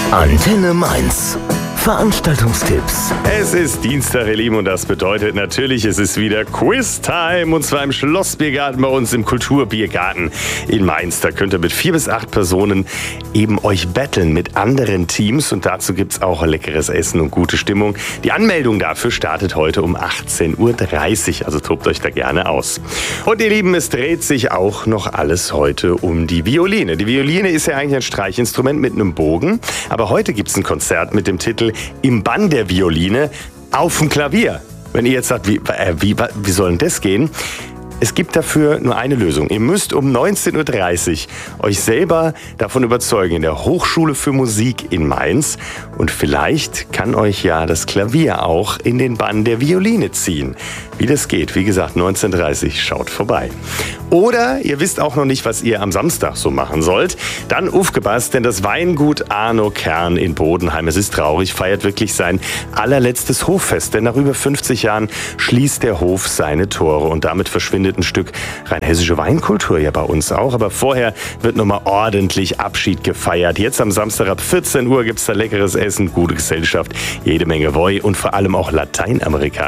Antenne Mainz. Veranstaltungstipps. Es ist Dienstag, ihr Lieben, und das bedeutet natürlich, es ist wieder Quiz-Time, und zwar im Schlossbiergarten bei uns im Kulturbiergarten in Mainz. Da könnt ihr mit 4 bis 8 Personen eben euch battlen mit anderen Teams, und dazu gibt's auch leckeres Essen und gute Stimmung. Die Anmeldung dafür startet heute um 18:30 Uhr, also tobt euch da gerne aus. Und ihr Lieben, es dreht sich auch noch alles heute um die Violine. Die Violine ist ja eigentlich ein Streichinstrument mit einem Bogen, aber heute gibt's ein Konzert mit dem Titel Im Bann der Violine auf dem Klavier. Wenn ihr jetzt sagt, wie soll denn das gehen? Es gibt dafür nur eine Lösung. Ihr müsst um 19:30 Uhr euch selber davon überzeugen in der Hochschule für Musik in Mainz. Und vielleicht kann euch ja das Klavier auch in den Bann der Violine ziehen. Wie das geht, wie gesagt, 19:30 Uhr, schaut vorbei. Oder ihr wisst auch noch nicht, was ihr am Samstag so machen sollt. Dann aufgepasst, denn das Weingut Arno Kern in Bodenheim, es ist traurig, feiert wirklich sein allerletztes Hoffest. Denn nach über 50 Jahren schließt der Hof seine Tore, und damit verschwindet ein Stück rein hessische Weinkultur ja bei uns auch. Aber vorher wird nochmal ordentlich Abschied gefeiert. Jetzt am Samstag ab 14 Uhr gibt es da leckeres Essen, gute Gesellschaft, jede Menge Woi und vor allem auch Lateinamerikaner.